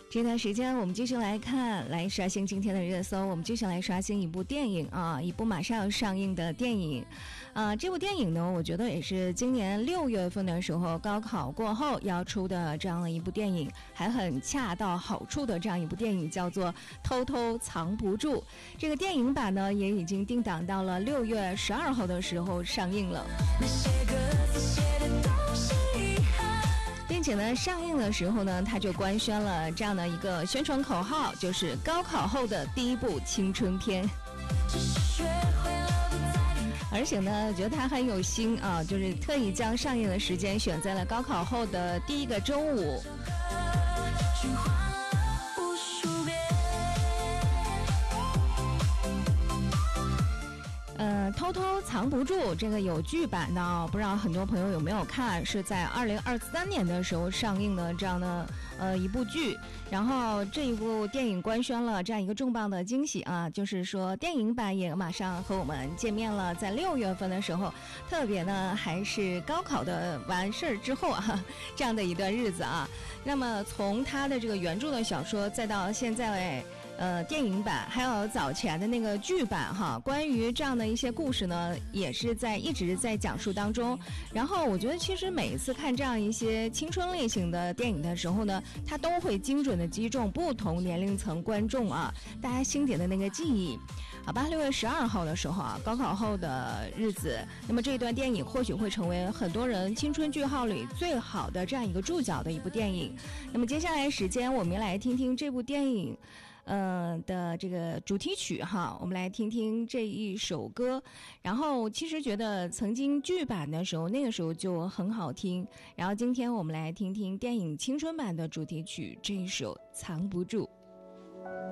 这段时间我们继续来刷新今天的热搜，我们继续来刷新一部电影啊，一部马上要上映的电影。这部电影呢，我觉得也是今年6月份的时候高考过后要出的这样的一部电影，还很恰到好处的这样一部电影，叫做《偷偷藏不住》。这个电影版呢，也已经定档到了6月12号的时候上映了。并且呢，上映的时候呢，他就官宣了这样的一个宣传口号，就是高考后的第一部青春片。而且呢，我觉得他很有心啊，就是特意将上映的时间选在了高考后的第一个周五。偷偷藏不住这个有剧版的，不知道很多朋友有没有看，是在2023年的时候上映的这样的一部剧。然后这一部电影官宣了这样一个重磅的惊喜啊，就是说电影版也马上和我们见面了，在6月份的时候，特别呢还是高考的完事儿之后啊，这样的一段日子啊。那么从他的这个原著的小说，再到现在电影版，还有早前的那个剧版哈，关于这样的一些故事呢，也是一直在讲述当中。然后我觉得其实每一次看这样一些青春类型的电影的时候呢，它都会精准的击中不同年龄层观众啊，大家心底的那个记忆。好吧，6月12号的时候啊，高考后的日子，那么这一段电影或许会成为很多人青春句号里最好的这样一个注脚的一部电影。那么接下来时间，我们来听听这部电影的这个主题曲哈，我们来听听这一首歌。然后其实觉得曾经剧版的时候，那个时候就很好听。然后今天我们来听听电影青春版的主题曲，这一首《藏不住》。